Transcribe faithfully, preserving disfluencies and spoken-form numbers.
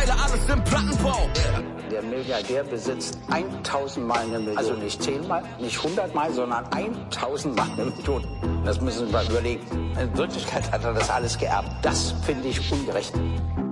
Teile alles im Plattenbau. Der Milliardär besitzt tausendmal eine Million. Also nicht zehnmal, nicht hundertmal, sondern tausendmal eine Million. Das müssen wir überlegen. In Wirklichkeit hat er das alles geerbt. Das finde ich ungerecht.